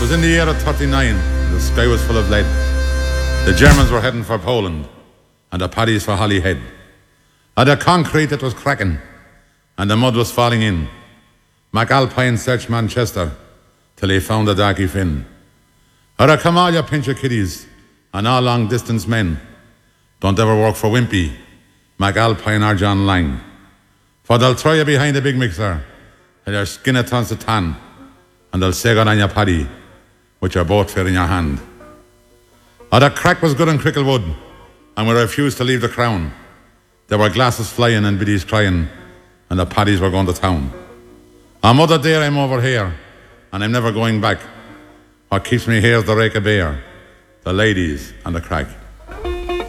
was in the year of 39. The sky was full of lead. The Germans were heading for Poland, and the paddies for Holyhead. At the concrete that was cracking, and the mud was falling in. McAlpine searched Manchester till he found the Darky Finn. Or come all you pincher kiddies and all long distance men. Don't ever work for Wimpy, McAlpine or John Lang. For they'll throw you behind the big mixer till your skin it turns to tan, and they'll say good on your paddy with your boat fair in your hand. Or the crack was good in Cricklewood, and we refused to leave the crown. There were glasses flying and biddies crying, and the paddies were going to town. On Mother Day I'm over here, and I'm never going back. What keeps me here is the rake of beer, the ladies and the crack.